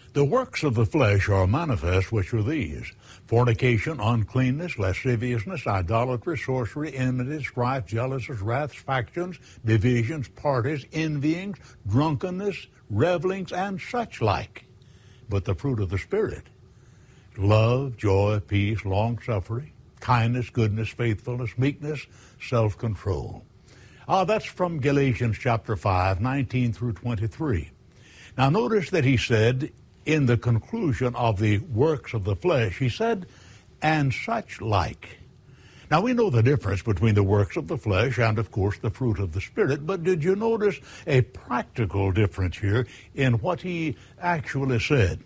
The works of the flesh are manifest, which are these: fornication, uncleanness, lasciviousness, idolatry, sorcery, enmity, strife, jealousies, wraths, factions, divisions, parties, envyings, drunkenness, revelings, and such like. But the fruit of the Spirit: love, joy, peace, long-suffering, kindness, goodness, faithfulness, meekness, self-control. That's from Galatians chapter 5, 19 through 23. Now notice that he said, in the conclusion of the works of the flesh, he said, and such like. Now we know the difference between the works of the flesh and, of course, the fruit of the Spirit, but did you notice a practical difference here in what he actually said?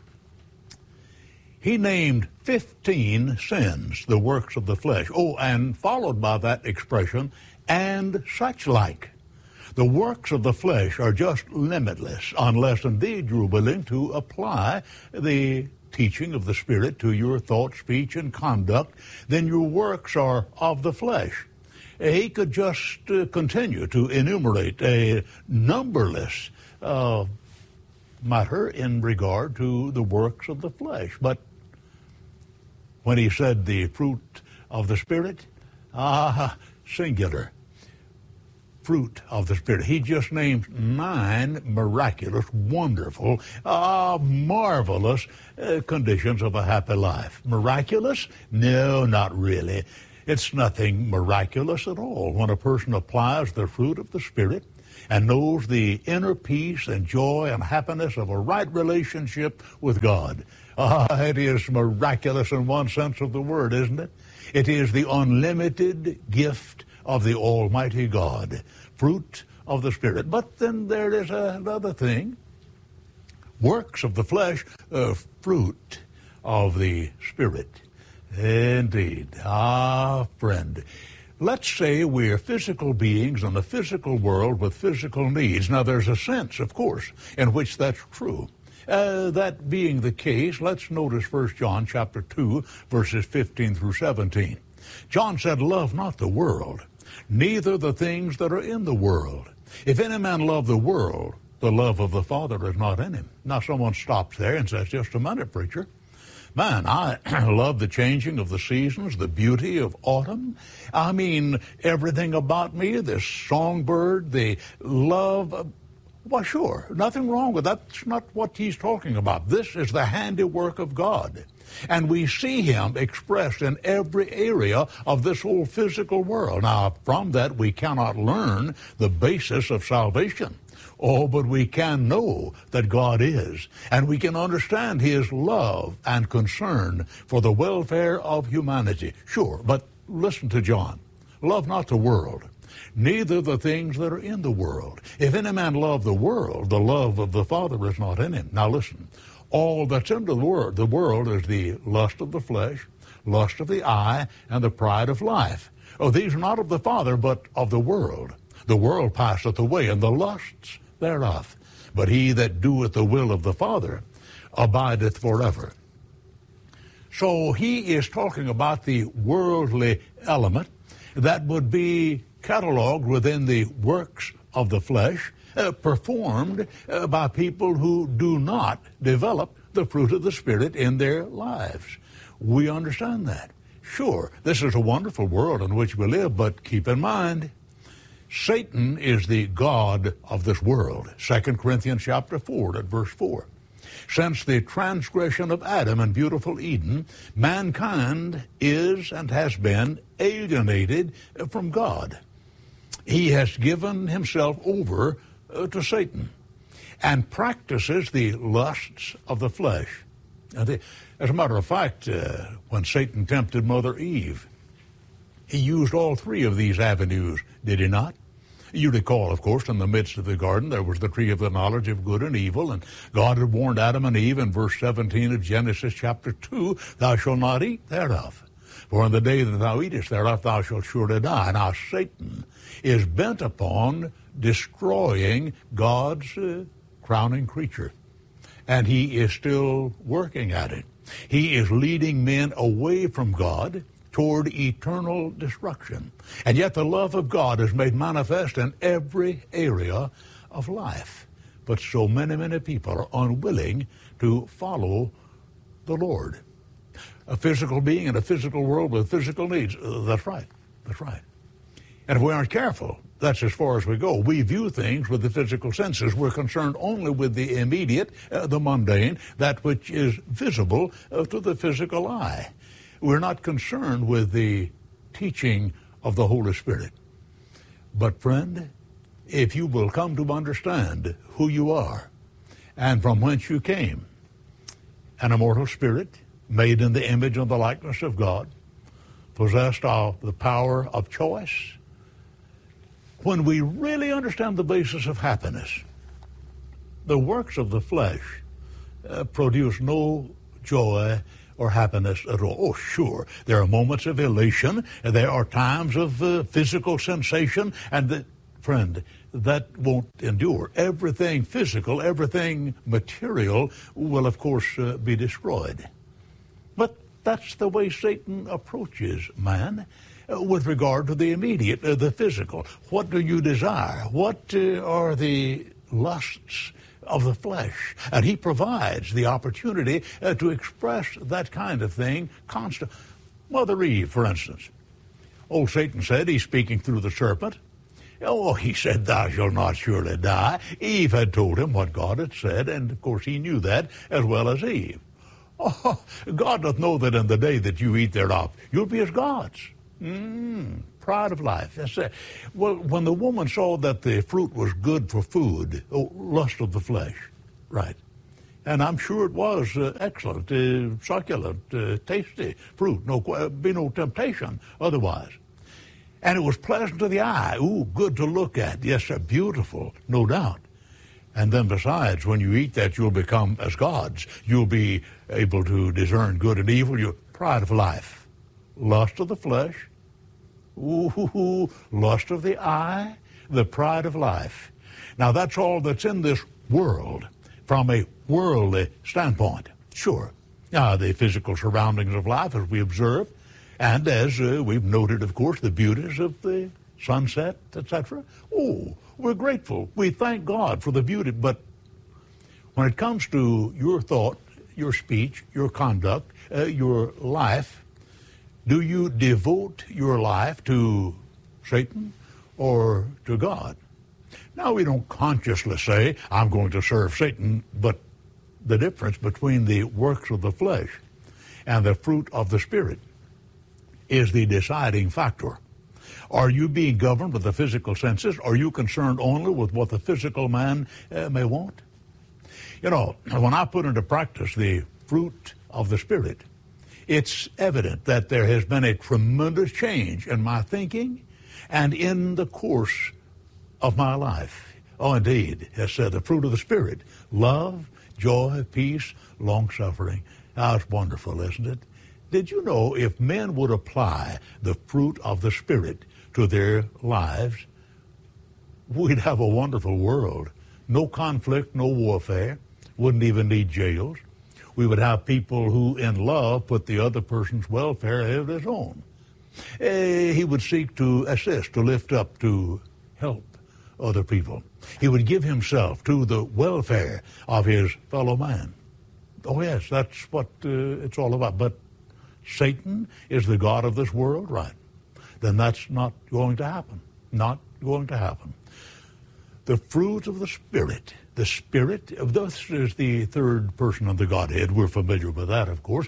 He named 15 sins, the works of the flesh. And followed by that expression, and such like. The works of the flesh are just limitless, unless indeed you're willing to apply the teaching of the Spirit to your thought, speech, and conduct. Then your works are of the flesh. He could just continue to enumerate a numberless matter in regard to the works of the flesh. But when he said the fruit of the Spirit, singular, fruit of the Spirit, he just named 9 miraculous, wonderful, marvelous conditions of a happy life. Miraculous? No, not really. It's nothing miraculous at all when a person applies the fruit of the Spirit and knows the inner peace and joy and happiness of a right relationship with God. It is miraculous in one sense of the word, isn't it? It is the unlimited gift of the Almighty God, fruit of the Spirit. But then there is another thing: works of the flesh, fruit of the Spirit. Indeed. Friend, let's say we're physical beings in a physical world with physical needs. Now, there's a sense, of course, in which that's true. That being the case, let's notice 1 John chapter 2, verses 15 through 17. John said, "Love not the world, neither the things that are in the world. If any man love the world, the love of the Father is not in him." Now someone stops there and says, "Just a minute, preacher. Man, I love the changing of the seasons, the beauty of autumn. I mean, everything about me, this songbird, the love." Well, sure, nothing wrong with that. That's not what he's talking about. This is the handiwork of God. And we see him expressed in every area of this whole physical world. Now, from that, we cannot learn the basis of salvation. But we can know that God is, and we can understand his love and concern for the welfare of humanity. Sure, but listen to John. Love not the world, neither the things that are in the world. If any man love the world, the love of the Father is not in him. Now listen, all that's in the world is the lust of the flesh, lust of the eye, and the pride of life. These are not of the Father, but of the world. The world passeth away, and the lusts thereof. But he that doeth the will of the Father abideth forever. So he is talking about the worldly element that would be cataloged within the works of the flesh, performed by people who do not develop the fruit of the Spirit in their lives. We understand that. Sure, this is a wonderful world in which we live, but keep in mind, Satan is the god of this world. 2 Corinthians chapter 4 at verse 4. Since the transgression of Adam in beautiful Eden, mankind is and has been alienated from God. He has given himself over to Satan and practices the lusts of the flesh. As a matter of fact, when Satan tempted Mother Eve, he used all 3 of these avenues, did he not? You recall, of course, in the midst of the garden, there was the tree of the knowledge of good and evil, and God had warned Adam and Eve in verse 17 of Genesis chapter 2, "Thou shalt not eat thereof, for in the day that thou eatest thereof thou shalt surely die." Now Satan is bent upon destroying God's crowning creature, and he is still working at it. He is leading men away from God toward eternal destruction. And yet the love of God is made manifest in every area of life. But so many people are unwilling to follow the Lord. A physical being in a physical world with physical needs. That's right. That's right. And if we aren't careful, that's as far as we go. We view things with the physical senses. We're concerned only with the immediate, the mundane, that which is visible to the physical eye. We're not concerned with the teaching of the Holy Spirit. But friend, if you will come to understand who you are and from whence you came, an immortal spirit made in the image and the likeness of God, possessed of the power of choice, when we really understand the basis of happiness, the works of the flesh produce no joy or happiness at all. Oh, sure, there are moments of elation, and there are times of physical sensation, and friend, that won't endure. Everything physical, everything material will, of course, be destroyed. But that's the way Satan approaches man with regard to the immediate, the physical. What do you desire? What are the lusts of the flesh? And he provides the opportunity to express that kind of thing constant. Mother Eve, for instance. Old Satan said, he's speaking through the serpent. Oh, he said, thou shalt not surely die. Eve had told him what God had said, and of course he knew that as well as Eve. Oh, God doth know that in the day that you eat thereof, you'll be as gods. Pride of life. That's it. Well, when the woman saw that the fruit was good for food, lust of the flesh, right? And I'm sure it was excellent, succulent, tasty fruit. Be no temptation otherwise. And it was pleasant to the eye. Ooh, good to look at. Yes, sir, beautiful, no doubt. And then besides, when you eat that, you'll become as gods. You'll be able to discern good and evil. Your pride of life, lust of the flesh, ooh, lust of the eye, the pride of life. Now, that's all that's in this world from a worldly standpoint. Sure, the physical surroundings of life, as we observe, and as we've noted, of course, the beauties of the sunset, etc. Oh, we're grateful. We thank God for the beauty. But when it comes to your thought, your speech, your conduct, your life, do you devote your life to Satan or to God? Now, we don't consciously say, I'm going to serve Satan, but the difference between the works of the flesh and the fruit of the Spirit is the deciding factor. Are you being governed with the physical senses? Are you concerned only with what the physical man may want? You know, when I put into practice the fruit of the Spirit, it's evident that there has been a tremendous change in my thinking and in the course of my life. Oh, indeed, yes, the fruit of the Spirit, love, joy, peace, long-suffering. Now, it's wonderful, isn't it? Did you know if men would apply the fruit of the Spirit to their lives, we'd have a wonderful world. No conflict, no warfare, wouldn't even need jails. We would have people who, in love, put the other person's welfare ahead of his own. He would seek to assist, to lift up, to help other people. He would give himself to the welfare of his fellow man. Oh, yes, that's what it's all about. But Satan is the god of this world, right? Then that's not going to happen. Not going to happen. The fruit of the Spirit. The Spirit, this is the third person of the Godhead. We're familiar with that, of course.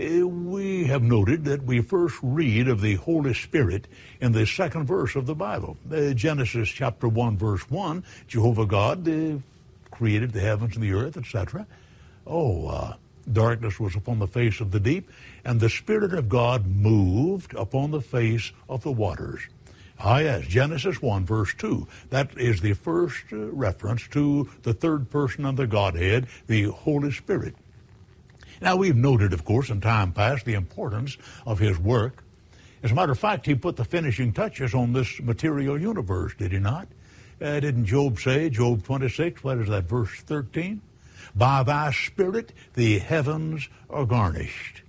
We have noted that we first read of the Holy Spirit in the second verse of the Bible. Genesis chapter 1, verse 1, Jehovah God created the heavens and the earth, etc. Darkness was upon the face of the deep, and the Spirit of God moved upon the face of the waters. Yes, Genesis 1, verse 2. That is the first reference to the third person of the Godhead, the Holy Spirit. Now, we've noted, of course, in time past, the importance of his work. As a matter of fact, he put the finishing touches on this material universe, did he not? Didn't Job say, Job 26, what is that, verse 13? By thy Spirit the heavens are garnished.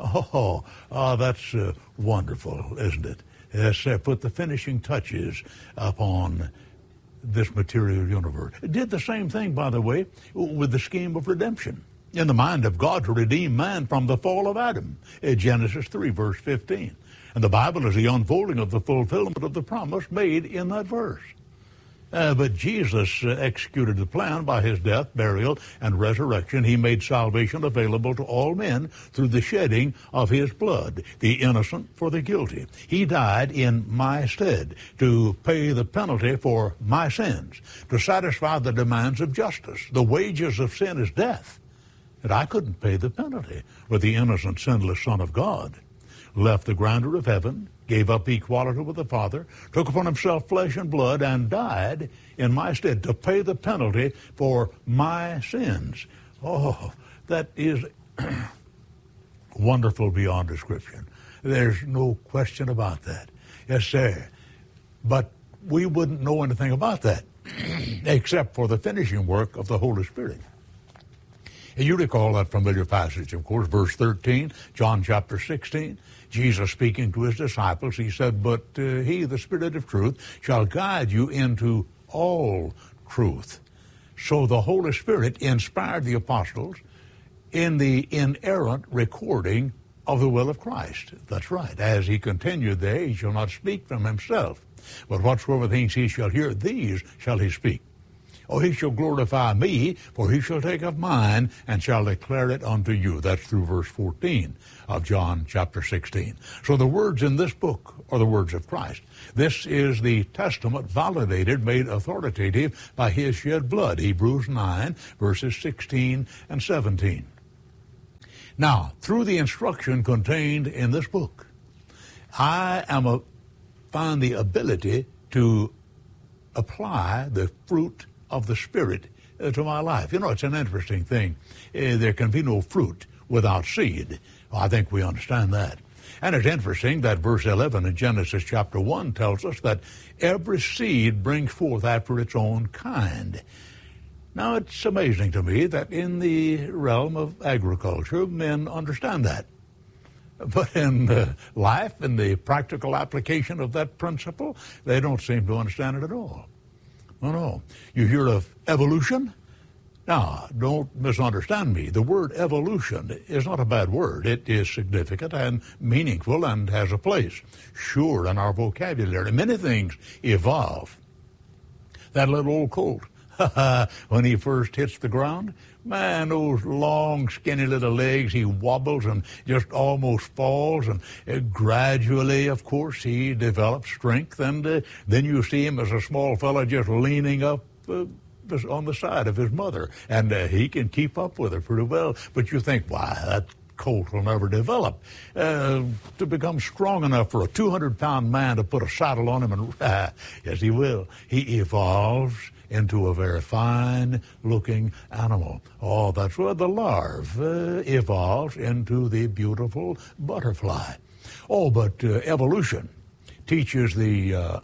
That's wonderful, isn't it? Yes, put the finishing touches upon this material universe. It did the same thing, by the way, with the scheme of redemption in the mind of God to redeem man from the fall of Adam. Genesis 3, verse 15. And the Bible is the unfolding of the fulfillment of the promise made in that verse. But Jesus executed the plan by his death, burial, and resurrection. He made salvation available to all men through the shedding of his blood, the innocent for the guilty. He died in my stead to pay the penalty for my sins, to satisfy the demands of justice. The wages of sin is death, and I couldn't pay the penalty. But the innocent, sinless Son of God left the grandeur of heaven, gave up equality with the Father, took upon himself flesh and blood, and died in my stead to pay the penalty for my sins. Oh, that is wonderful beyond description. There's no question about that. Yes, sir. But we wouldn't know anything about that except for the finishing work of the Holy Spirit. And you recall that familiar passage, of course, verse 13, John chapter 16. Jesus speaking to his disciples, he said, "But he, the Spirit of truth, shall guide you into all truth." So the Holy Spirit inspired the apostles in the inerrant recording of the will of Christ. That's right. As he continued there, he shall not speak from himself, but whatsoever things he shall hear, these shall he speak. Oh, he shall glorify me, for he shall take of mine and shall declare it unto you. That's through verse 14 of John chapter 16. So the words in this book are the words of Christ. This is the testament validated, made authoritative by his shed blood. Hebrews 9, verses 16 and 17. Now, through the instruction contained in this book, I find the ability to apply the fruit of the Spirit to my life. You know, it's an interesting thing. There can be no fruit without seed. I think we understand that. And it's interesting that verse 11 in Genesis chapter 1 tells us that every seed brings forth after its own kind. Now, it's amazing to me that in the realm of agriculture, men understand that. But in life, in the practical application of that principle, they don't seem to understand it at all. No. You hear of evolution? Now, don't misunderstand me. The word evolution is not a bad word. It is significant and meaningful and has a place. Sure, in our vocabulary, many things evolve. That little old colt, when he first hits the ground, man, those long, skinny little legs, he wobbles and just almost falls. And gradually, of course, he develops strength. And then you see him as a small fella just leaning up on the side of his mother. And he can keep up with her pretty well. But you think, why, that colt will never develop to become strong enough for a 200-pound man to put a saddle on him. And yes, he will. He evolves into a very fine-looking animal. Oh, that's where the larva evolves into the beautiful butterfly. Oh, but evolution teaches the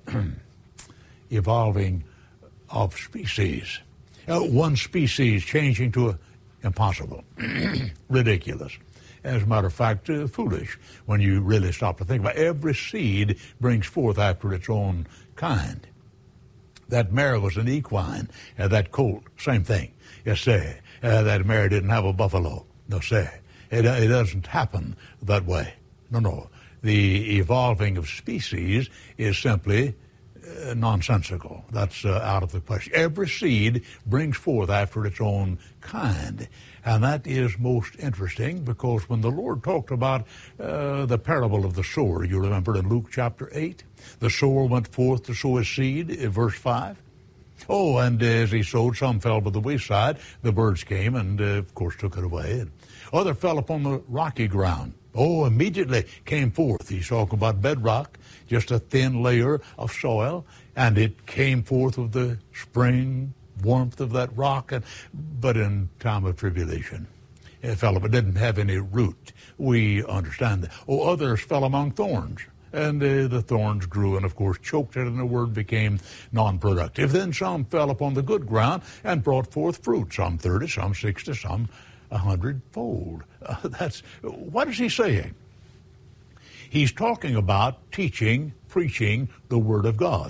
evolving of species. One species changing to impossible, ridiculous. As a matter of fact, foolish when you really stop to think about it. Every seed brings forth after its own kind. That mare was an equine. That colt, same thing. Yes, sir. That mare didn't have a buffalo. No, sir. It doesn't happen that way. No. The evolving of species is simply nonsensical. That's out of the question. Every seed brings forth after its own kind. And that is most interesting because when the Lord talked about the parable of the sower, you remember in Luke chapter 8, the sower went forth to sow his seed, in verse 5. Oh, and as he sowed, some fell by the wayside. The birds came and, of course, took it away. And other fell upon the rocky ground. Oh, immediately came forth. He's talking about bedrock, just a thin layer of soil, and it came forth with the spring warmth of that rock, but in time of tribulation. It fell, but didn't have any root. We understand that. Oh, others fell among thorns, and the thorns grew and, of course, choked it, and the word became non-productive. Then some fell upon the good ground and brought forth fruit, some 30, some 60, some 100-fold. What is he saying? He's talking about teaching, preaching the Word of God.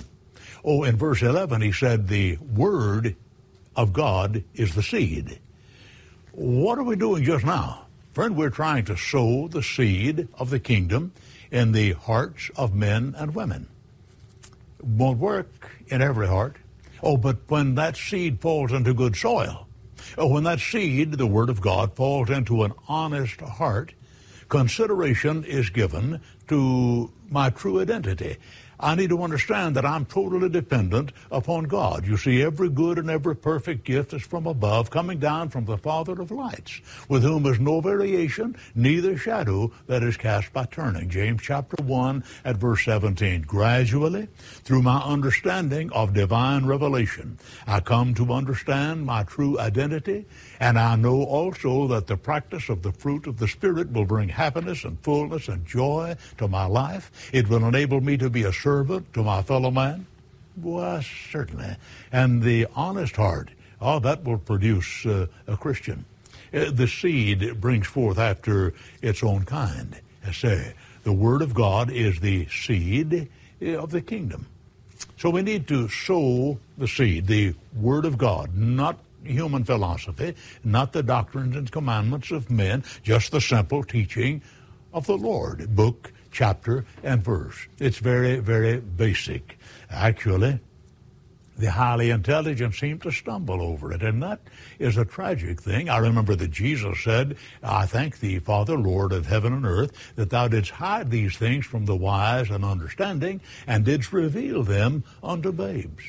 Oh, in verse 11, he said the Word of God is the seed. What are we doing just now? Friend, we're trying to sow the seed of the kingdom in the hearts of men and women. It won't work in every heart. Oh, but when that seed falls into good soil, when that seed, the Word of God, falls into an honest heart, consideration is given to my true identity. I need to understand that I'm totally dependent upon God. You see, every good and every perfect gift is from above, coming down from the Father of lights, with whom is no variation, neither shadow that is cast by turning. James chapter 1 at verse 17. Gradually, through my understanding of divine revelation, I come to understand my true identity, and I know also that the practice of the fruit of the Spirit will bring happiness and fullness and joy to my life. It will enable me to be a servant to my fellow man. Well, certainly. And the honest heart, that will produce a Christian. The seed brings forth after its own kind. I say, the Word of God is the seed of the kingdom. So we need to sow the seed, the Word of God, not human philosophy, not the doctrines and commandments of men, just the simple teaching of the Lord, book, chapter, and verse. It's very, very basic. Actually, the highly intelligent seem to stumble over it, and that is a tragic thing. I remember that Jesus said, I thank thee, Father, Lord of heaven and earth, that thou didst hide these things from the wise and understanding, and didst reveal them unto babes.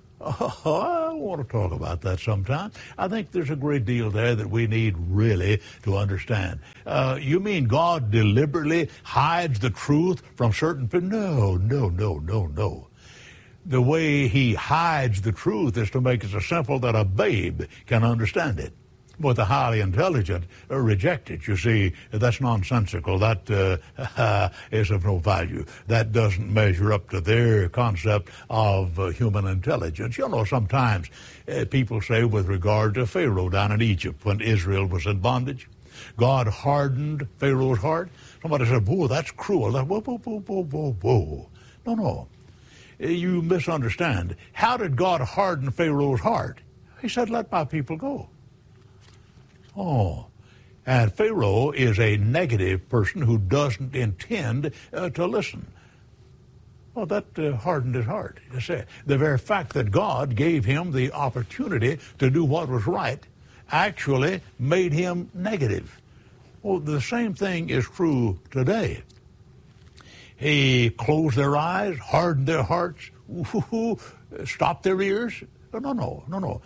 I want to talk about that sometime. I think there's a great deal there that we need really to understand. You mean God deliberately hides the truth from certain people? No. The way he hides the truth is to make it so simple that a babe can understand it. But the highly intelligent reject it. You see, that's nonsensical. That is of no value. That doesn't measure up to their concept of human intelligence. You know, sometimes people say with regard to Pharaoh down in Egypt when Israel was in bondage, God hardened Pharaoh's heart. Somebody said, whoa, that's cruel. Whoa. No. You misunderstand. How did God harden Pharaoh's heart? He said, let my people go. Oh, and Pharaoh is a negative person who doesn't intend to listen. Well, that hardened his heart. You see, the very fact that God gave him the opportunity to do what was right actually made him negative. Well, the same thing is true today. He closed their eyes, hardened their hearts, stopped their ears. No.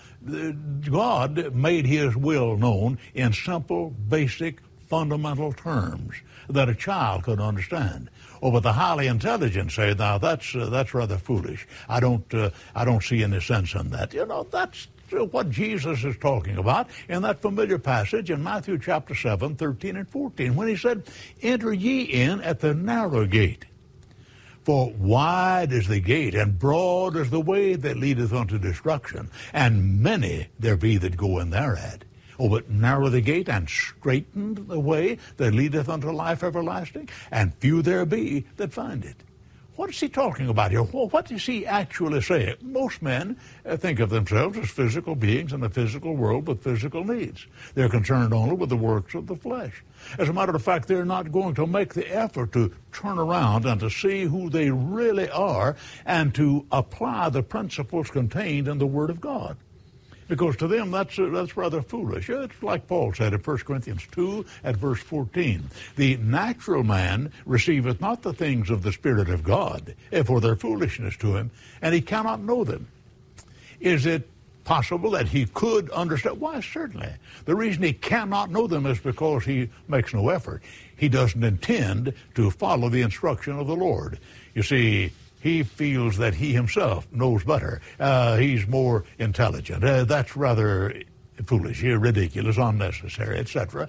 God made his will known in simple, basic, fundamental terms that a child could understand. Oh, but the highly intelligent say, now that's rather foolish. I don't see any sense in that. You know, that's what Jesus is talking about in that familiar passage in Matthew chapter 7, 13 and 14, when he said, enter ye in at the narrow gate. For wide is the gate, and broad is the way that leadeth unto destruction, and many there be that go in thereat. Oh, but narrow the gate, and straitened the way that leadeth unto life everlasting, and few there be that find it. What is he talking about here? Well, what is he actually saying? Most men think of themselves as physical beings in a physical world with physical needs. They're concerned only with the works of the flesh. As a matter of fact, they're not going to make the effort to turn around and to see who they really are and to apply the principles contained in the Word of God. Because to them, that's rather foolish. It's like Paul said in 1 Corinthians 2 at verse 14. The natural man receiveth not the things of the Spirit of God, for their foolishness to him, and he cannot know them. Is it possible that he could understand? Why, certainly. The reason he cannot know them is because he makes no effort. He doesn't intend to follow the instruction of the Lord. You see, he feels that he himself knows better. He's more intelligent. That's rather foolish, ridiculous, unnecessary, etc.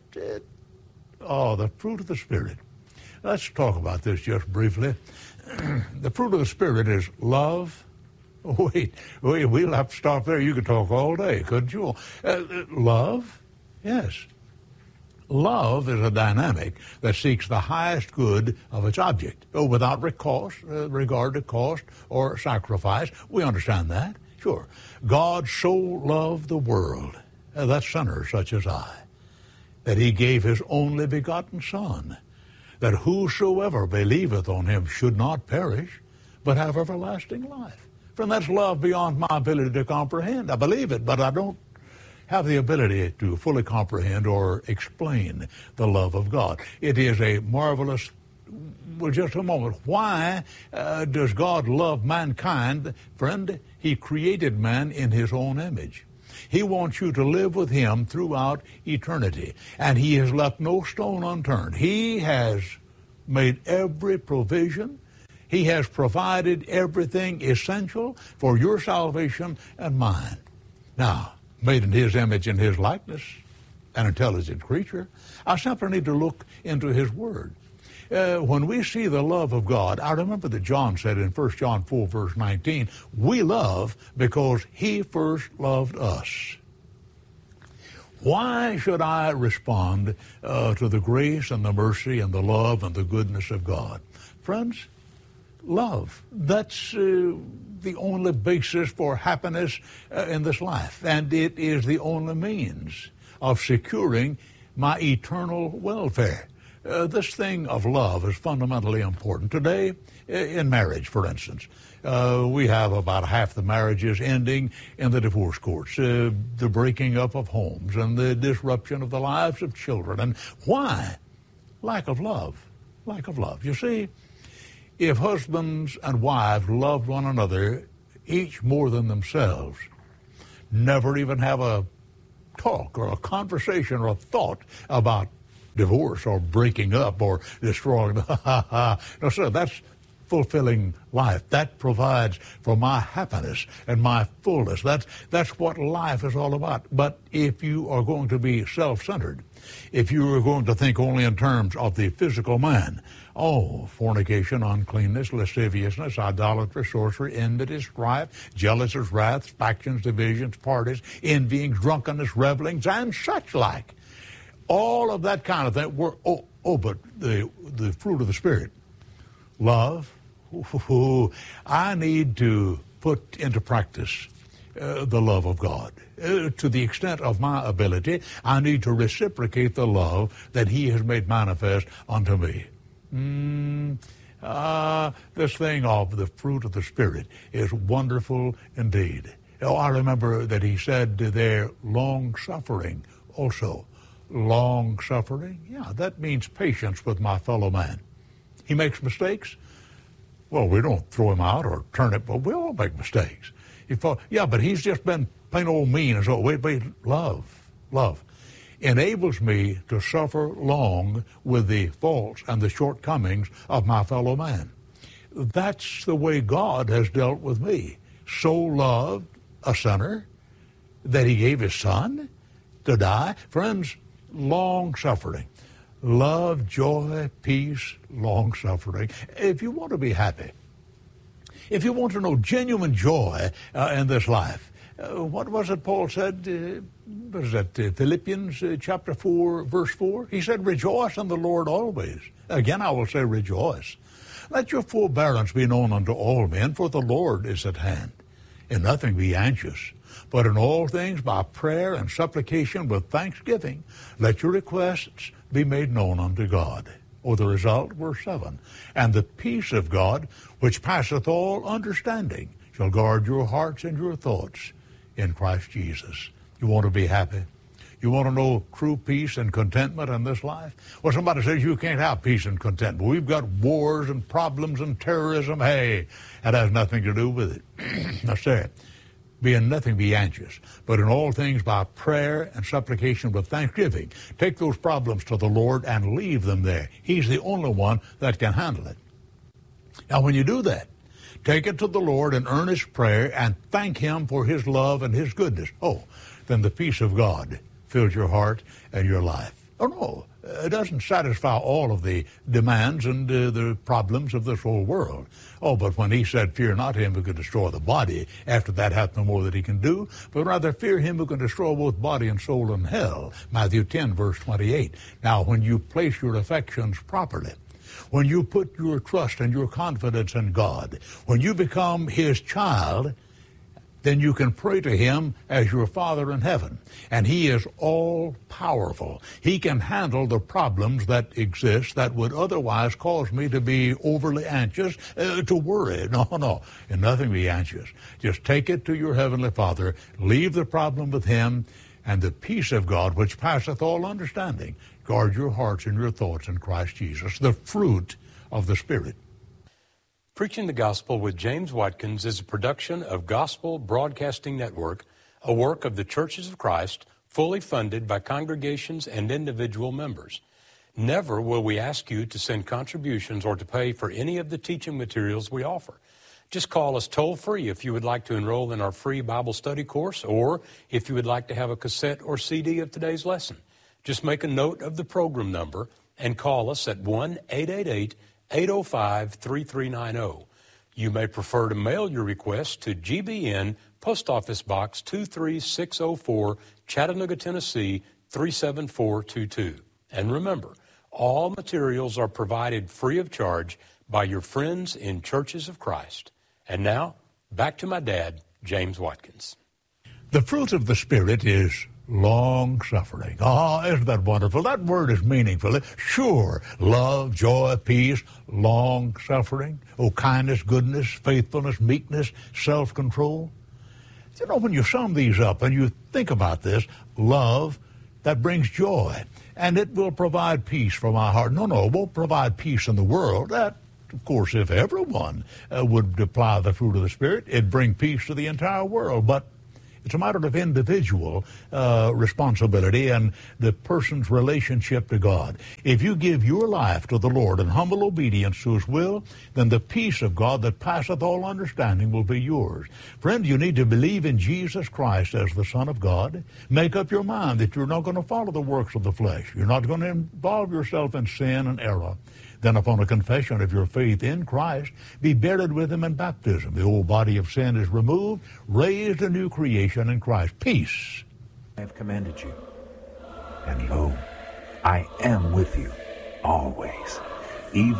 The fruit of the Spirit. Let's talk about this just briefly. The fruit of the Spirit is love. Wait, we'll have to stop there. You could talk all day, couldn't you? Love, yes. Love is a dynamic that seeks the highest good of its object, without regard to cost or sacrifice. We understand that, sure. God so loved the world, that's sinners such as I, that he gave his only begotten Son, that whosoever believeth on him should not perish, but have everlasting life. Friend, that's love beyond my ability to comprehend. I believe it, but I don't have the ability to fully comprehend or explain the love of God. It is a marvelous, well, just a moment. Why does God love mankind? Friend, he created man in his own image. He wants you to live with him throughout eternity, and he has left no stone unturned. He has made every provision. He has provided everything essential for your salvation and mine. Now, made in his image and his likeness, an intelligent creature, I simply need to look into his word. When we see the love of God, I remember that John said in 1 John 4, verse 19, we love because he first loved us. Why should I respond to the grace and the mercy and the love and the goodness of God? Friends, love. That's the only basis for happiness in this life, and it is the only means of securing my eternal welfare. This thing of love is fundamentally important. Today, in marriage, for instance, we have about half the marriages ending in the divorce courts, the breaking up of homes and the disruption of the lives of children. And why? Lack of love. Lack of love. You see, if husbands and wives loved one another, each more than themselves, never even have a talk or a conversation or a thought about divorce or breaking up or destroying. No, sir, that's fulfilling life. That provides for my happiness and my fullness. That's what life is all about. But if you are going to be self-centered, if you are going to think only in terms of the physical man, fornication, uncleanness, lasciviousness, idolatry, sorcery, enmity, strife, jealousy, wrath, factions, divisions, parties, envyings, drunkenness, revelings, and such like. All of that kind of thing. But the fruit of the Spirit, love, I need to put into practice the love of God. To the extent of my ability, I need to reciprocate the love that he has made manifest unto me. This thing of the fruit of the Spirit is wonderful indeed. I remember that he said there, long-suffering also. Long-suffering? Yeah, that means patience with my fellow man. He makes mistakes? Well, we don't throw him out or turn it, but we all make mistakes. But he's just been plain old mean and so, wait, love enables me to suffer long with the faults and the shortcomings of my fellow man. That's the way God has dealt with me. So loved a sinner that he gave his Son to die. Friends, long-suffering. Love, joy, peace, long-suffering. If you want to be happy, if you want to know genuine joy in this life, what was it Paul said? Was that Philippians chapter 4, verse 4? He said, rejoice in the Lord always. Again, I will say rejoice. Let your forbearance be known unto all men, for the Lord is at hand. In nothing be anxious, but in all things by prayer and supplication with thanksgiving, let your requests be made known unto God. Or the result, verse 7, and the peace of God, which passeth all understanding, shall guard your hearts and your thoughts in Christ Jesus. You want to be happy? You want to know true peace and contentment in this life? Well, somebody says you can't have peace and contentment. We've got wars and problems and terrorism. Hey, that has nothing to do with it. I say it. Be in nothing be anxious, but in all things by prayer and supplication with thanksgiving. Take those problems to the Lord and leave them there. He's the only one that can handle it. Now, when you do that, take it to the Lord in earnest prayer and thank him for his love and his goodness. Then the peace of God fills your heart and your life. Oh, no. It doesn't satisfy all of the demands and the problems of this whole world. Oh, but when he said, fear not him who can destroy the body, after that hath no more that he can do, but rather fear him who can destroy both body and soul in hell. Matthew 10, verse 28. Now, when you place your affections properly, when you put your trust and your confidence in God, when you become his child, then you can pray to him as your Father in heaven. And he is all-powerful. He can handle the problems that exist that would otherwise cause me to be overly anxious, to worry. No, and nothing be anxious. Just take it to your Heavenly Father, leave the problem with him, and the peace of God, which passeth all understanding, guard your hearts and your thoughts in Christ Jesus, the fruit of the Spirit. Preaching the Gospel with James Watkins is a production of Gospel Broadcasting Network, a work of the Churches of Christ, fully funded by congregations and individual members. Never will we ask you to send contributions or to pay for any of the teaching materials we offer. Just call us toll-free if you would like to enroll in our free Bible study course, or if you would like to have a cassette or CD of today's lesson. Just make a note of the program number and call us at 1-888-805-3390. You may prefer to mail your request to GBN, Post Office Box 23604, Chattanooga, Tennessee 37422. And remember, all materials are provided free of charge by your friends in Churches of Christ. And now, back to my dad, James Watkins. The fruit of the Spirit is long-suffering. Isn't that wonderful? That word is meaningful. Sure, love, joy, peace, long-suffering, kindness, goodness, faithfulness, meekness, self-control. You know, when you sum these up and you think about this, love, that brings joy, and it will provide peace for my heart. No, it won't provide peace in the world. That, of course, if everyone would apply the fruit of the Spirit, it'd bring peace to the entire world. But it's a matter of individual responsibility and the person's relationship to God. If you give your life to the Lord in humble obedience to his will, then the peace of God that passeth all understanding will be yours. Friend, you need to believe in Jesus Christ as the Son of God. Make up your mind that you're not going to follow the works of the flesh. You're not going to involve yourself in sin and error. Then upon a confession of your faith in Christ, be buried with him in baptism. The old body of sin is removed, raised a new creation in Christ. Peace. I have commanded you, and lo, I am with you always, even